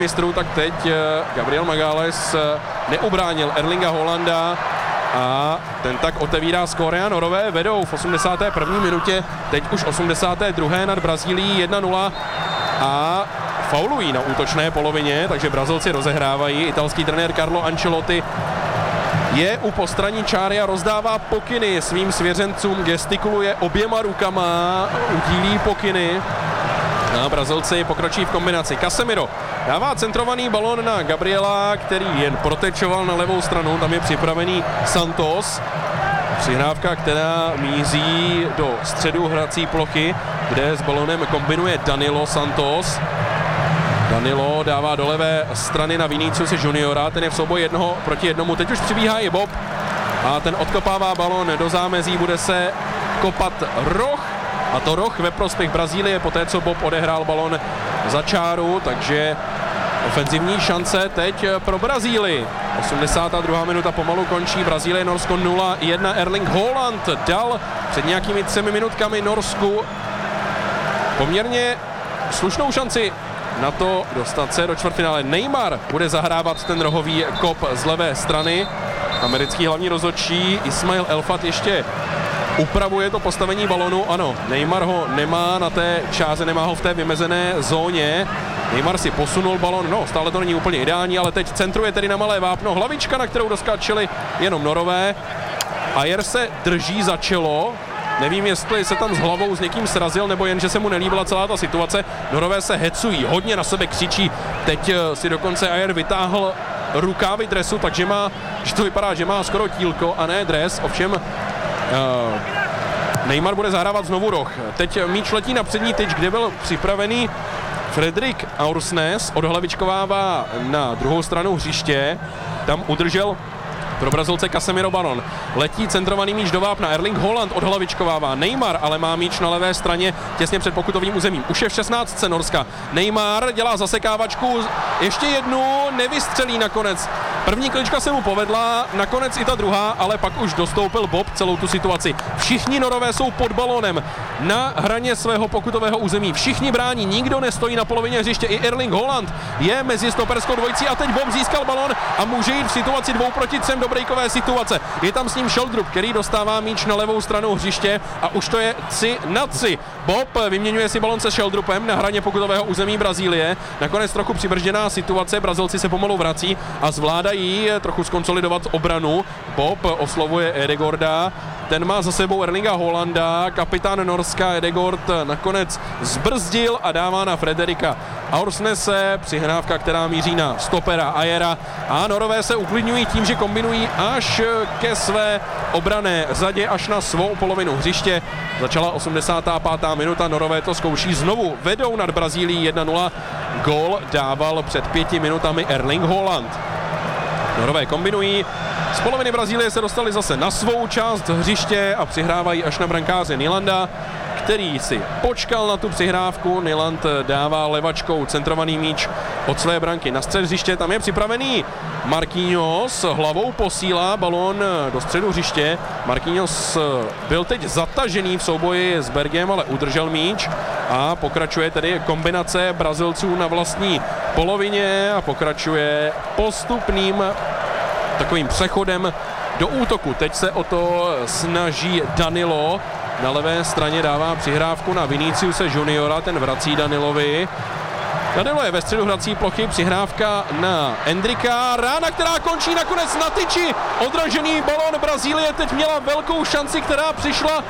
mistrů, tak teď Gabriel Magalhães neubránil Erlinga Haalanda a ten tak otevírá skóre a Norové vedou v 81. minutě, teď už 82. nad Brazílií 1-0 a faulují na útočné polovině, takže Brazilci rozehrávají. Italský trenér Carlo Ancelotti je u postranní čáry a rozdává pokyny svým svěřencům, gestikuluje oběma rukama, udílí pokyny. A Brazilci pokračují v kombinaci. Casemiro dává centrovaný balón na Gabriela, který jen protečoval na levou stranu, tam je připravený Santos. Přihrávka, která míří do středu hrací plochy, kde s balónem kombinuje Danilo Santos. Danilo dává do levé strany na Viniciuse Juniora, ten je v souboji 1-1, teď už přibíhá i Bob a ten odkopává balón do zámezí, bude se kopat roh, a to roh ve prospěch Brazílie, poté co Bob odehrál balón za čáru, takže ofenzivní šance teď pro Brazílii. 82. minuta pomalu končí, Brazílie Norsko 0-1, Erling Haaland dal před nějakými 3 minutkami Norsku poměrně slušnou šanci na to dostat se do čtvrtfinále. Neymar bude zahrávat ten rohový kop z levé strany. Americký hlavní rozhodčí Ismail Elfat ještě upravuje to postavení balonu. Ano, Neymar ho nemá na té čáře, nemá ho v té vymezené zóně. Neymar si posunul balon, no stále to není úplně ideální, ale teď centruje tedy na malé vápno. Hlavička, na kterou doskačili jenom Norové. Ajer se drží za čelo. Nevím, jestli se tam s hlavou s někým srazil, nebo jen, že se mu nelíbila celá ta situace. Norové se hecují, hodně na sebe křičí. Teď si dokonce Ajer vytáhl rukávy dresu, takže že to vypadá, že má skoro tílko a ne dres. Ovšem Neymar bude zahrávat znovu roh. Teď míč letí na přední tyč, kde byl připravený Fredrik Aursnes, odhlavičkovává na druhou stranu hřiště. Tam udržel pro Brazilce Casemiro balon. Letí centrovaný míč do vápna. Erling Haaland odhlavičkovává. Neymar ale má míč na levé straně těsně před pokutovým územím. Už je v 16. Norska. Neymar dělá zasekávačku. Ještě jednu, nevystřelí nakonec. První klička se mu povedla, nakonec i ta druhá, ale pak už dostoupil Bob celou tu situaci. Všichni Norové jsou pod balónem na hraně svého pokutového území. Všichni brání, nikdo nestojí na polovině hřiště. I Erling Haaland je mezi stoperskou dvojicí a teď Bob získal balón a může jít v situaci 2 proti 3 do breakové situace. Je tam s ním Sheldrup, který dostává míč na levou stranu hřiště a už to je 3-3. Bob vyměňuje si balón se Sheldrupem na hraně pokutového území Brazílie. Nakonec trochu přibržděná situace, Brazilci se pomalu vrací a zvládají trochu skonsolidovat obranu. Bob oslovuje Edegorda, ten má za sebou Erlinga Haalanda, kapitán Norska Edegord nakonec zbrzdil a dává na Frederika Aursnese, přihrávka, která míří na stopera Ajera a Norové se uklidňují tím, že kombinují až ke své obranné řadě, až na svou polovinu hřiště. Začala 85. minuta, Norové to zkouší znovu, vedou nad Brazílií 1-0, gól dával před 5 minutami Erling Haaland. Norové kombinují, z poloviny Brazílie se dostali zase na svou část hřiště a přihrávají až na brankáře Nilanda, který si počkal na tu přihrávku. Niland dává levačkou centrovaný míč od své branky na střed hřiště, tam je připravený Marquinhos, hlavou posílá balón do středu hřiště. Marquinhos byl teď zatažený v souboji s Bergem, ale udržel míč a pokračuje tedy kombinace Brazilců na vlastní polovině a pokračuje postupným takovým přechodem do útoku. Teď se o to snaží Danilo. Na levé straně dává přihrávku na Viniciuse Juniora, ten vrací Danilovi. Danilo je ve středu hrací plochy, přihrávka na Endrika, rána, která končí nakonec na tyči. Odražený balón Brazílie teď měla velkou šanci, která přišla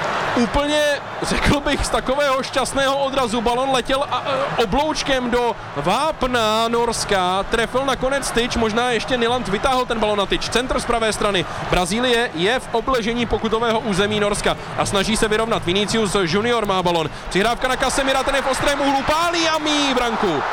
úplně, řekl bych, z takového šťastného odrazu. Balon letěl obloučkem do vápna Norska, trefil nakonec tyč, možná ještě Niland vytáhl ten balon na tyč. Centr z pravé strany. Brazílie je v obležení pokutového území Norska a snaží se vyrovnat. Vinicius Junior má balon. Přihrávka na Casemira, ten je v ostrém úhlu, pálí a míjí branku.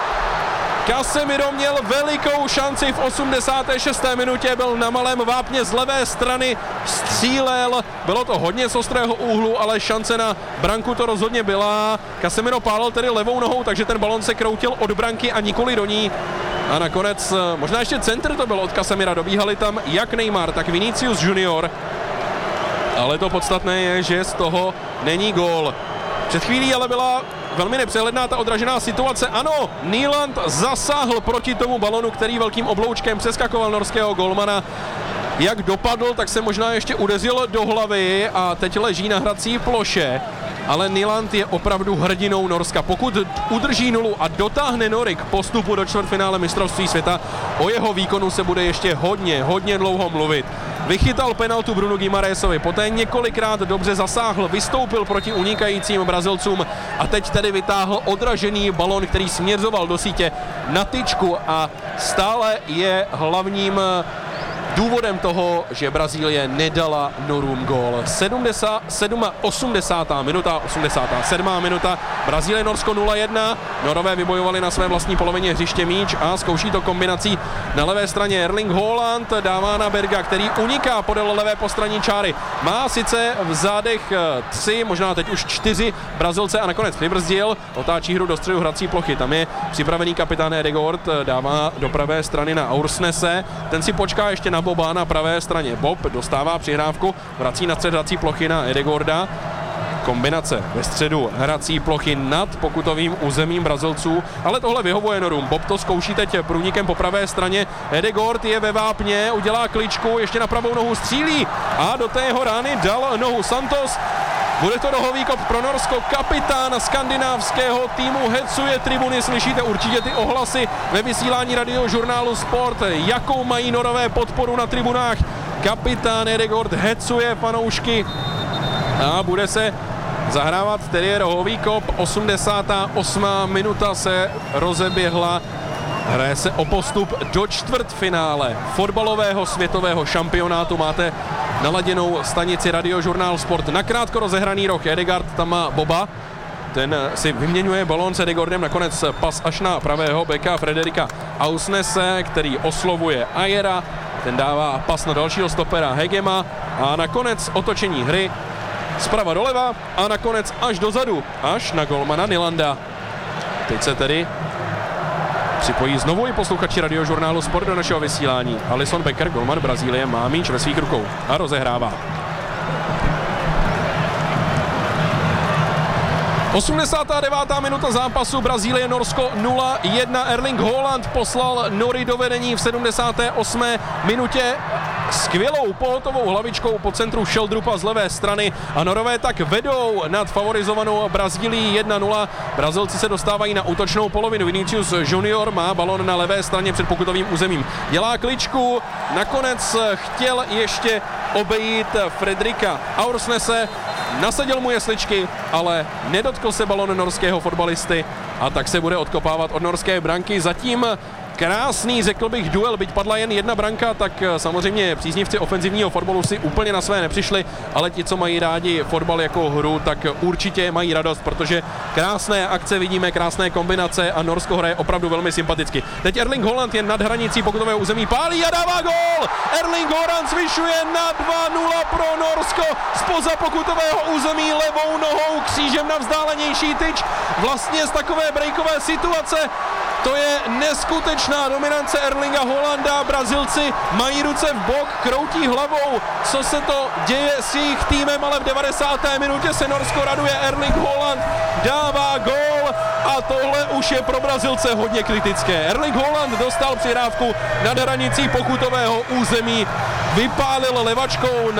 Casemiro měl velikou šanci v 86. minutě, byl na malém vápně z levé strany, střílel, bylo to hodně z ostrého úhlu, ale šance na branku to rozhodně byla. Casemiro pálil tedy levou nohou, takže ten balon se kroutil od branky a nikoli do ní. A nakonec, možná ještě centr to byl od Casemira, dobíhali tam jak Neymar, tak Vinicius Junior. Ale to podstatné je, že z toho není gól. Před chvílí ale byla velmi nepřehledná ta odražená situace. Ano, Nyland zasáhl proti tomu balonu, který velkým obloučkem přeskakoval norského golmana. Jak dopadl, tak se možná ještě udeřil do hlavy a teď leží na hrací ploše. Ale Nyland je opravdu hrdinou Norska. Pokud udrží nulu a dotáhne Nory k postupu do čtvrtfinále mistrovství světa, o jeho výkonu se bude ještě hodně dlouho mluvit. Vychytal penaltu Brunu Guimaresovi, poté několikrát dobře zasáhl, vystoupil proti unikajícím Brazilcům a teď tedy vytáhl odražený balon, který směřoval do sítě na tyčku a stále je hlavním důvodem toho, že Brazílie nedala Norům gól. 87. minuta, 87. minuta, Brazílie Norsko 0-1, Norové vybojovali na své vlastní polovině hřiště míč a zkouší to kombinací na levé straně. Erling Haaland dává na Berga, který uniká podél levé postranní čáry. Má sice v zádech 3, možná teď už 4 Brazilce a nakonec přibrzdil, otáčí hru do středu hrací plochy. Tam je připravený kapitán Ødegaard, dává do pravé strany na Aursnese, ten si počká ještě na Boba na pravé straně. Bob dostává přihrávku, vrací na střed hrací plochy na Ødegaarda. Kombinace ve středu hrací plochy nad pokutovým územím Brazilců, ale tohle vyhovuje Norům. Bob to zkouší teď průnikem po pravé straně. Ødegaard je ve vápně, udělá kličku, ještě na pravou nohu střílí a do té jeho rány dal nohu Santos. Bude to rohový kop pro Norsko, kapitán skandinávského týmu hecuje tribuny, slyšíte určitě ty ohlasy ve vysílání radiožurnálu Sport, jakou mají Norové podporu na tribunách. Kapitán Ødegaard hecuje fanoušky a bude se zahrávat tedy rohový kop. 88. minuta se rozeběhla. Hraje se o postup do čtvrtfinále fotbalového světového šampionátu. Máte naladěnou stanici Radiožurnál Sport. Nakrátko rozehraný roh. Ødegaard tam má Boba. Ten si vyměňuje balón s Ødegaardem. Nakonec pas až na pravého beka Frederika Aursnese, který oslovuje Ayera. Ten dává pas na dalšího stopera Hegema. A nakonec otočení hry zprava doleva a nakonec až dozadu, až na golmana Nylanda. Teď se tedy připojí znovu i posluchači Radiožurnálu Sport do našeho vysílání. Alisson Becker, golman Brazílie, má míč ve svých rukou a rozehrává. 89. minuta zápasu, Brazílie Norsko 0-1. Erling Haaland poslal Nory do vedení v 78. minutě skvělou pohotovou hlavičkou po centru Sheldrupa z levé strany a Norové tak vedou nad favorizovanou Brazílií 1-0. Brazilci se dostávají na útočnou polovinu. Vinicius Junior má balon na levé straně před pokutovým územím. Dělá kličku, nakonec chtěl ještě obejít Frederika Aursnese, nasadil mu jesličky, ale nedotkl se balon norského fotbalisty a tak se bude odkopávat od norské branky. Zatím krásný, řekl bych, duel, byť padla jen jedna branka, tak samozřejmě příznivci ofenzivního fotbalu si úplně na své nepřišli, ale ti, co mají rádi fotbal jako hru, tak určitě mají radost, protože krásné akce vidíme, krásné kombinace a Norsko hraje opravdu velmi sympaticky. Teď Erling Haaland je nad hranicí pokutového území, pálí a dává gól! Erling Haaland zvyšuje na 2-0 pro Norsko zpoza pokutového území levou nohou křížem na vzdálenější tyč. Vlastně z takové breakové situace to je neskutečná dominance Erlinga Haalanda. Brazilci mají ruce v bok, kroutí hlavou, co se to děje s jejich týmem, ale v 90. minutě se Norsko raduje. Erling Haaland dává gól a tohle už je pro Brazilce hodně kritické. Erling Haaland dostal přihrávku nad hranicí pokutového území, vypálil levačkou,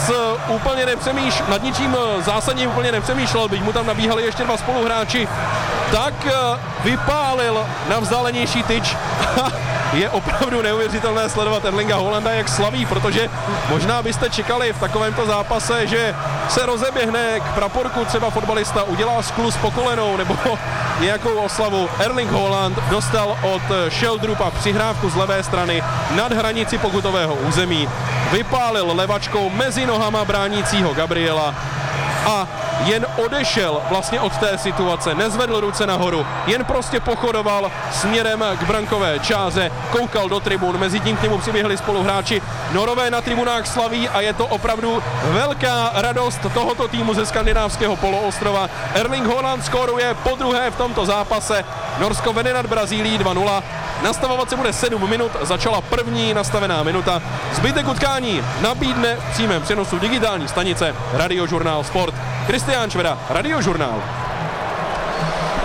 nad ničím zásadně úplně nepřemýšlel, byť mu tam nabíhali ještě dva spoluhráči, tak vypálil na vzdálenější tyč. Je opravdu neuvěřitelné sledovat Erlinga Haalanda, jak slaví, protože možná byste čekali v takovémto zápase, že se rozeběhne k praporku třeba fotbalista, udělá skluz po kolenou nebo nějakou oslavu. Erling Haaland dostal od Sheldrupa přihrávku z levé strany nad hranici pokutového území, vypálil levačkou mezi nohama bránícího Gabriela a jen odešel vlastně od té situace, nezvedl ruce nahoru, jen prostě pochodoval směrem k brankové čáře, koukal do tribun, mezi tím k němu přiběhli spoluhráči. Norové na tribunách slaví a je to opravdu velká radost tohoto týmu ze skandinávského poloostrova. Erling Haaland skóruje podruhé v tomto zápase, Norsko vede nad Brazílií 2-0. Nastavovat se bude 7 minut, začala první nastavená minuta. Zbytek utkání nabídne v přímém přenosu digitální stanice Radiožurnál Sport. Kristián Šveda, Radiožurnál.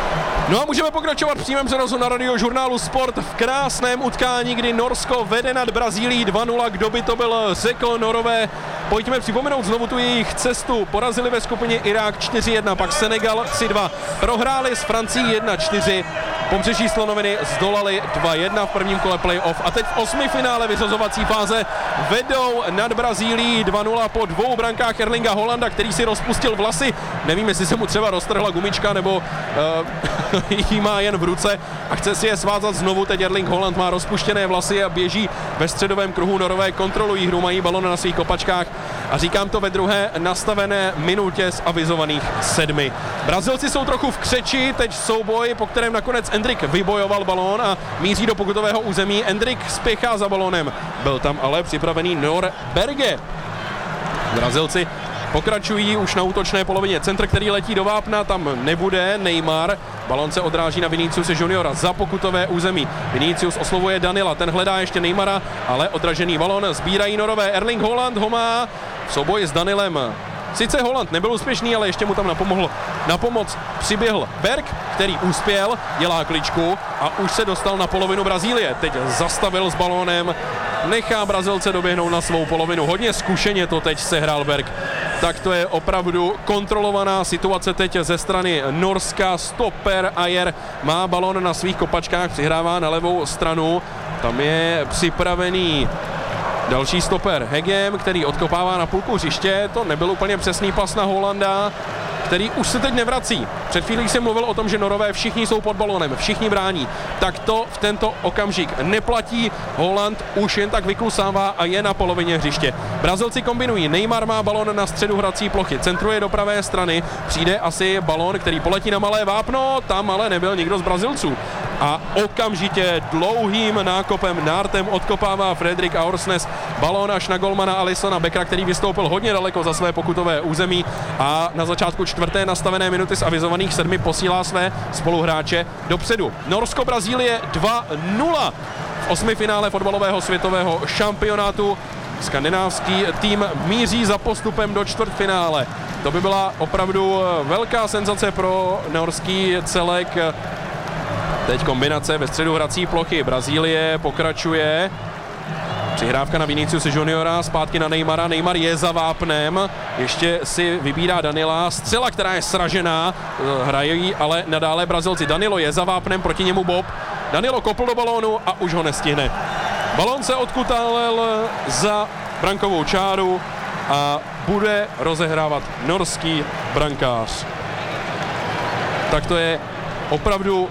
No a můžeme pokračovat v přímém přenosu na Radiožurnálu Sport v krásném utkání, kdy Norsko vede nad Brazílií 2-0. Kdo by to byl, řekl Norové. Pojďme připomenout znovu tu jejich cestu. Porazili ve skupině Irák 4-1, pak Senegal 3-2. Prohráli s Francií 1-4. Pobřeží Slonoviny zdolali 2-1 v prvním kole playoff. A teď v osmifinále vyřazovací fáze vedou nad Brazílií 2-0 po 2 brankách Erlinga Holanda, který si rozpustil vlasy. Nevím, jestli se mu třeba roztrhla gumička, nebo jí má jen v ruce a chce si je svázat znovu. Teď Erling Haaland má rozpuštěné vlasy a běží ve středovém kruhu. Norové kontrolují hru, mají balon na svých kopačkách a říkám to ve druhé nastavené minutě z avizovaných 7. Brazilci jsou trochu v křeči, teď souboj, po kterém nakonec Endrick vybojoval balón a míří do pokutového území. Endrick spěchá za balónem, byl tam ale připravený Nor Berge. Brazilci pokračují už na útočné polovině. Centr, který letí do vápna, tam nebude. Neymar. Balon se odráží na Viniciuse Juniora za pokutové území. Vinicius oslovuje Danila, ten hledá ještě Neymara, ale odražený balon sbírají Norové. Erling Haaland ho má v souboji s Danilem. Sice Haaland nebyl úspěšný, ale ještě mu tam na pomoc přiběhl Berg, který uspěl, dělá kličku a už se dostal na polovinu Brazílie. Teď zastavil s balónem, nechá Brazilce doběhnout na svou polovinu. Hodně zkušeně to teď sehrál Berg. Tak to je opravdu kontrolovaná situace teď ze strany Norska. Stoper Ajer má balón na svých kopačkách, přihrává na levou stranu. Tam je připravený další stoper Hegem, který odkopává na půlku hřiště. To nebyl úplně přesný pas na Holanda, který už se teď nevrací. Před chvílí jsem mluvil o tom, že Norové všichni jsou pod balónem, všichni brání. Tak to v tento okamžik neplatí. Haaland už jen tak vyklusává a je na polovině hřiště. Brazilci kombinují. Neymar má balón na středu hrací plochy. Centruje do pravé strany. Přijde asi balón, který poletí na malé vápno. Tam ale nebyl nikdo z Brazilců. A okamžitě dlouhým nákopem nártem odkopává Fredrik Aursnes balón až na golmana Alissona Beckera, který vystoupil hodně daleko za své pokutové území a na začátku čtvrté nastavené minuty z avizovaných 7 posílá své spoluhráče dopředu. Norsko-Brazílie 2-0 v osmifinále fotbalového světového šampionátu. Skandinávský tým míří za postupem do čtvrtfinále. To by byla opravdu velká senzace pro norský celek. Teď kombinace ve středu hrací plochy. Brazílie pokračuje. Přihrávka na Viniciuse Juniora, zpátky na Neymara. Neymar je za vápnem, ještě si vybírá Danila. Střela, která je sražená, hrají ale nadále Brazilci. Danilo je za vápnem, proti němu Bob. Danilo kopl do balónu a už ho nestihne. Balón se odkutálel za brankovou čáru a bude rozehrávat norský brankář. Tak to je opravdu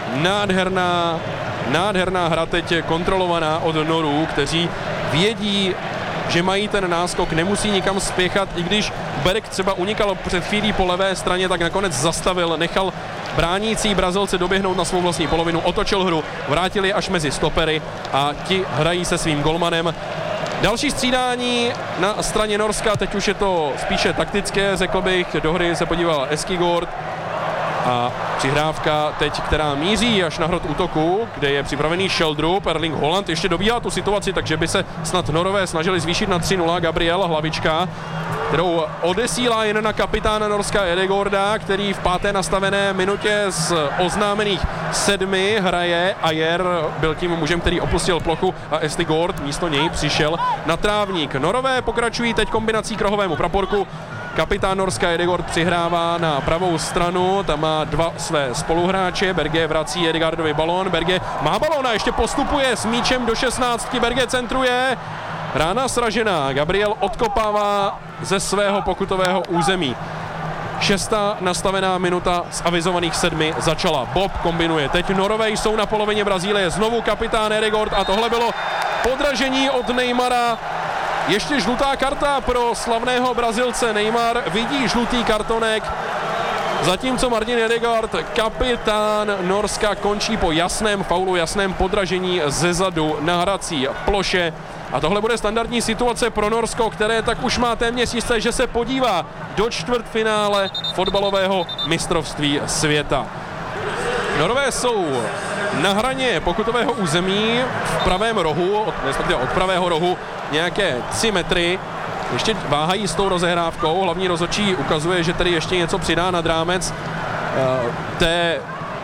nádherná hra teď kontrolovaná od Norů, kteří vědí, že mají ten náskok, nemusí nikam spěchat, i když Berg třeba unikal před chvílí po levé straně, tak nakonec zastavil, nechal bránící Brazilce doběhnout na svou vlastní polovinu, otočil hru, vrátili až mezi stopery a ti hrají se svým golmanem. Další střídání na straně Norska, teď už je to spíše taktické, řekl bych, do hry se podíval Eskigord. A přihrávka teď, která míří až na hrot útoku, kde je připravený Sheldrup. Erling Haaland ještě dobíhá tu situaci, takže by se snad Norové snažili zvýšit na 3-0. Gabriel, hlavička, kterou odesílá jen na kapitána Norska Edegorda, který v páté nastavené minutě z oznámených 7 hraje. Ajer byl tím mužem, který opustil plochu a Estigord místo něj přišel na trávník. Norové pokračují teď kombinací k rohovému praporku. Kapitán Norska Edegord přihrává na pravou stranu, tam má 2 své spoluhráče, Berge vrací Edegardovi balón, Berge má balón a ještě postupuje s míčem do 16, Berge centruje, rána sražená, Gabriel odkopává ze svého pokutového území. 6. nastavená minuta z avizovaných 7 začala. Bob kombinuje, teď Norové jsou na polovině Brazílie, znovu kapitán Edegord a tohle bylo podražení od Neymara. Ještě žlutá karta pro slavného Brazilce. Neymar vidí žlutý kartonek, zatímco Martin Ødegaard, kapitán Norska, končí po jasném faulu, jasném podražení zezadu na hrací ploše. A tohle bude standardní situace pro Norsko, které tak už má téměř jisté, že se podívá do čtvrtfinále fotbalového mistrovství světa. Norové jsou na hraně pokutového území v pravém rohu, respektive od pravého rohu nějaké 3 metry. Ještě váhají s tou rozehrávkou, hlavní rozhodčí ukazuje, že tady ještě něco přidá nad rámec té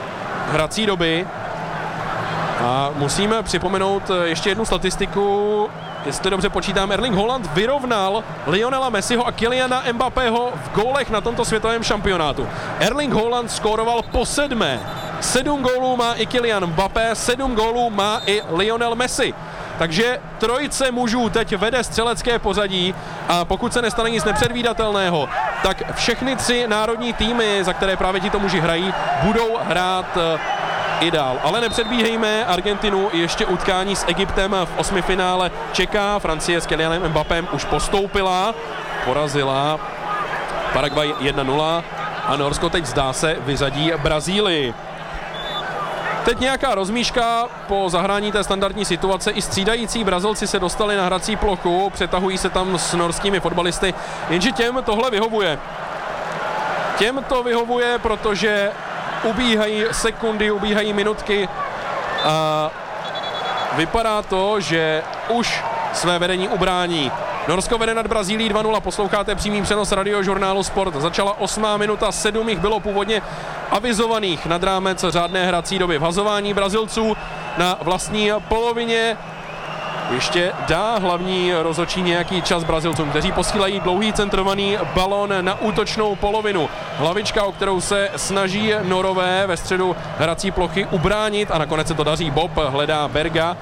hrací doby. A musíme připomenout ještě jednu statistiku. Jestli dobře počítám, Erling Haaland vyrovnal Lionela Messiho a Kyliana Mbappého v gólech na tomto světovém šampionátu. Erling Haaland skóroval po 7. 7 gólů má i Kylian Mbappé, 7 gólů má i Lionel Messi. Takže trojice mužů teď vede střelecké pořadí a pokud se nestane nic nepředvídatelného, tak všechny 3 národní týmy, za které právě tito muži hrají, budou hrát i dál. Ale nepředbíhejme, Argentinu ještě utkání s Egyptem v 8. finále čeká. Francie s Kylianem Mbappém už postoupila, porazila Paraguay 1-0 a Norsko teď zdá se vyřadí Brazílii. Teď nějaká rozmíška po zahrání té standardní situace. I střídající Brazilci se dostali na hrací plochu, přetahují se tam s norskými fotbalisty, jenže těm tohle vyhovuje. Těm to vyhovuje, protože ubíhají sekundy, ubíhají minutky a vypadá to, že už své vedení ubrání. Norsko vede nad Brazílií 2-0, posloucháte přímý přenos radiožurnálu Sport. Začala 8. minuta, 7 jich bylo původně avizovaných nad rámec řádné hrací doby. Vhazování Brazilců na vlastní polovině ještě dá hlavní rozhodčí nějaký čas Brazilcům, kteří posílají dlouhý centrovaný balon na útočnou polovinu. Hlavička, o kterou se snaží Norové ve středu hrací plochy ubránit a nakonec se to daří. Bob hledá Berga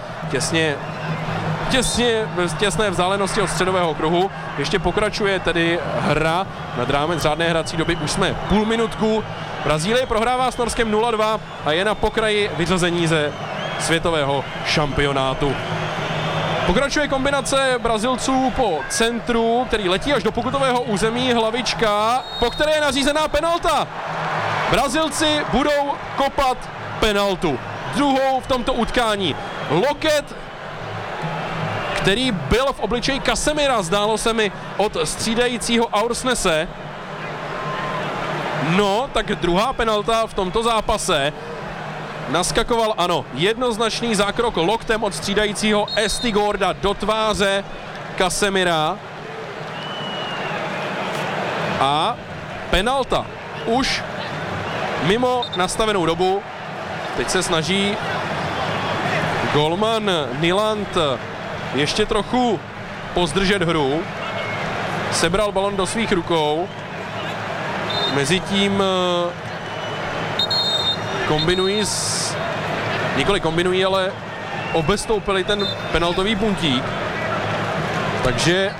těsné vzdálenosti od středového kruhu. Ještě pokračuje tedy hra nad rámec řádné hrací doby. Už jsme půl minutku. Brazílie prohrává s Norskem 0-2 a je na pokraji vyřazení ze světového šampionátu. Pokračuje kombinace Brazilců po centru, který letí až do pokutového území. Hlavička, po které je nařízená penalta. Brazilci budou kopat penaltu. Druhou v tomto utkání. Loket, který byl v obličeji Casemira, zdálo se mi, od střídajícího Aursnese. No, tak druhá penalta v tomto zápase. Naskakoval, ano, jednoznačný zákrok loktem od střídajícího Estigorda do tváře Casemira. A penalta už mimo nastavenou dobu. Teď se snaží golman Nyland ještě trochu pozdržet hru. Sebral balon do svých rukou. Mezitím kombinují, ale obestoupili ten penaltový puntík. Takže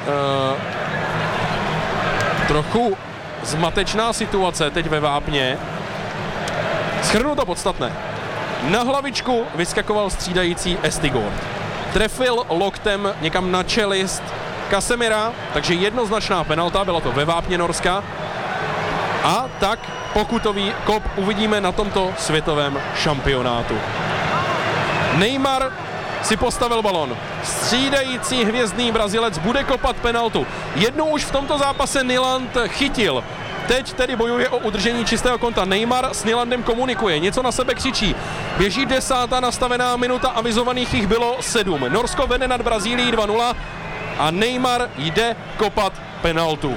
trochu zmatečná situace teď ve vápně. Shrnu to podstatné. Na hlavičku vyskakoval střídající Estigord. Trefil loktem někam na čelist Casemira, takže jednoznačná penalta, bylo to ve vápně Norska. A tak pokutový kop uvidíme na tomto světovém šampionátu. Neymar si postavil balon. Střídající hvězdný Brazilec bude kopat penaltu. Jednou už v tomto zápase Nyland chytil. Teď tedy bojuje o udržení čistého konta. Neymar s Nylandem komunikuje, něco na sebe křičí. Běží 10. nastavená minuta, avizovaných jich bylo 7. Norsko vede nad Brazílií 2-0 a Neymar jde kopat penaltu.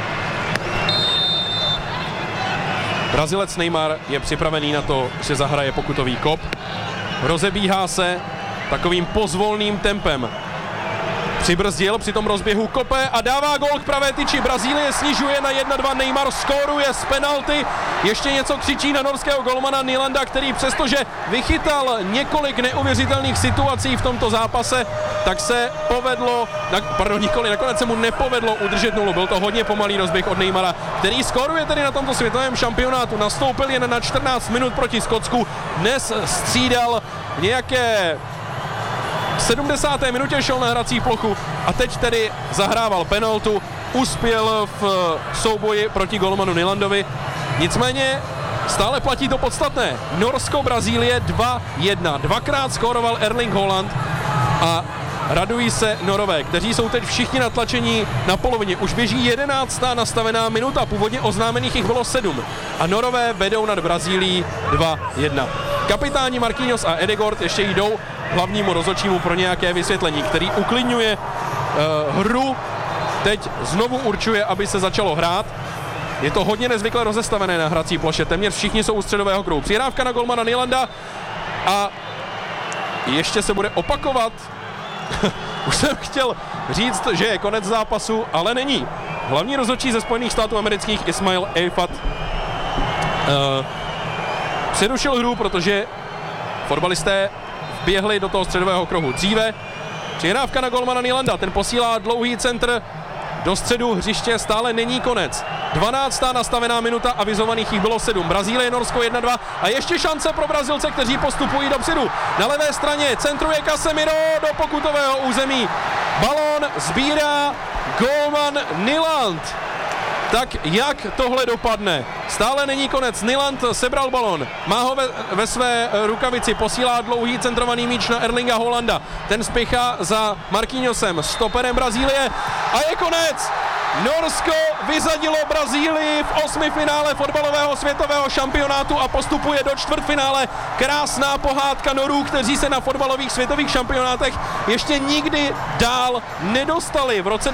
Brazilec Neymar je připravený na to, že zahraje pokutový kop. Rozebíhá se takovým pozvolným tempem. Přibrzdil při tom rozběhu, kope a dává gól k pravé tyči. Brazílie snižuje na 1-2, Neymar skóruje z penalty. Ještě něco křičí na norského golmana Nylanda, který přestože vychytal několik neuvěřitelných situací v tomto zápase, tak se povedlo, nakonec se mu nepovedlo udržet nulu. Byl to hodně pomalý rozběh od Neymara, který skóruje tedy na tomto světovém šampionátu. Nastoupil jen na 14 minut proti Skotsku, dnes střídal nějaké 70. minutě, šel na hrací plochu a teď tedy zahrával penaltu, uspěl v souboji proti golmanu Nylandovi. Nicméně stále platí to podstatné. Norsko-Brazílie 2-1. Dvakrát skóroval Erling Haaland a radují se Norové, kteří jsou teď všichni natlačení na polovině. Už běží 11. nastavená minuta, původně oznámených jich bylo 7. A Norové vedou nad Brazílií 2-1. Kapitáni Marquinhos a Ødegaard ještě jdou hlavnímu rozhodčímu pro nějaké vysvětlení, který uklidňuje hru, teď znovu určuje, aby se začalo hrát. Je to hodně nezvykle rozestavené na hrací ploše, téměř všichni jsou u středového kruhu. Přihrávka na golmana Nylanda a ještě se bude opakovat. Už jsem chtěl říct, že je konec zápasu, ale není. Hlavní rozhodčí ze Spojených států amerických Ismail Eifat přerušil hru, protože fotbalisté vběhli do toho středového kruhu dříve. Přihrávka na golmana Nylanda, ten posílá dlouhý centr do středu hřiště, stále není konec. 12. nastavená minuta, avizovaných jich bylo 7. Brazílie, Norsko 1-2 a ještě šance pro Brazilce, kteří postupují dopředu. Na levé straně centruje Casemiro do pokutového území. Balón sbírá golman Nyland. Tak jak tohle dopadne? Stále není konec. Nyland sebral balon, má ho ve své rukavici, posílá dlouhý centrovaný míč na Erlinga Haalanda. Ten spěchá za Marquinhosem, stoperem Brazílie a je konec! Norsko vyzadilo Brazílii v 8. finále fotbalového světového šampionátu a postupuje do čtvrtfinále. Krásná pohádka Norů, kteří se na fotbalových světových šampionátech ještě nikdy dál nedostali. V roce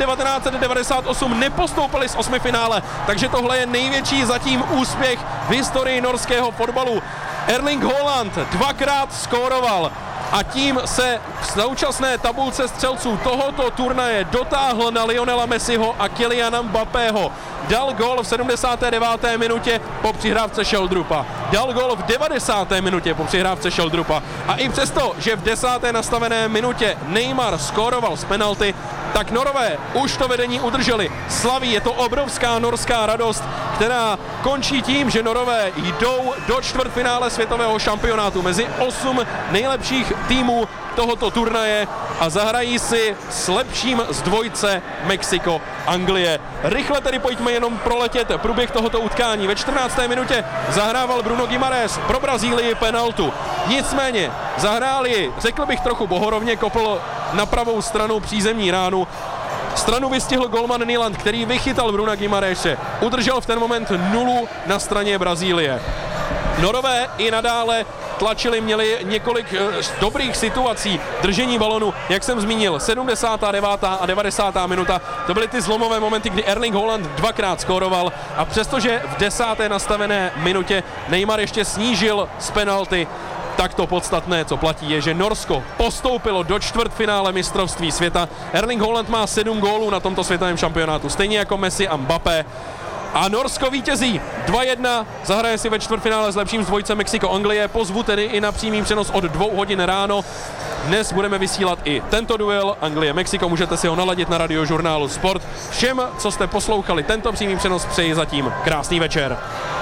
1998 nepostoupili z 8. finále, takže tohle je největší zatím úspěch v historii norského fotbalu. Erling Haaland dvakrát skóroval a tím se v současné tabulce střelců tohoto turnaje dotáhl na Lionela Messiho a Kyliana Mbappého. Dal gól v 79. minutě po přihrávce Sheldrupa. Dal gól v 90. minutě po přihrávce Sheldrupa. A i přesto, že v 10. nastavené minutě Neymar skóroval z penalty, tak Norové už to vedení udrželi. Slaví, je to obrovská norská radost, která končí tím, že Norové jdou do čtvrtfinále světového šampionátu mezi 8 nejlepších týmů tohoto turnaje a zahrají si s lepším z dvojce Mexiko-Anglie. Rychle tedy pojďme jenom proletět průběh tohoto utkání. Ve 14. minutě zahrával Bruno Guimarães pro Brazílii penaltu. Nicméně zahráli, řekl bych trochu bohorovně, kopl na pravou stranu přízemní ránu. Stranu vystihl golman Nyland, který vychytal Bruna Guimarãese. Udržel v ten moment nulu na straně Brazílie. Norové i nadále tlačili, měli několik dobrých situací držení balonu, jak jsem zmínil, 79. a 90. minuta. To byly ty zlomové momenty, kdy Erling Haaland dvakrát skóroval a přestože v 10. nastavené minutě Neymar ještě snížil z penalty, tak to podstatné, co platí, je, že Norsko postoupilo do čtvrtfinále mistrovství světa. Erling Haaland má 7 gólů na tomto světovém šampionátu, stejně jako Messi a Mbappé. A Norsko vítězí 2-1, zahraje si ve čtvrtfinále s lepším z dvojce Mexiko-Anglie. Pozvu tedy i na přímý přenos od 2 hodin ráno. Dnes budeme vysílat i tento duel Anglie-Mexiko, můžete si ho naladit na radiožurnálu Sport. Všem, co jste poslouchali tento přímý přenos, přeji zatím krásný večer.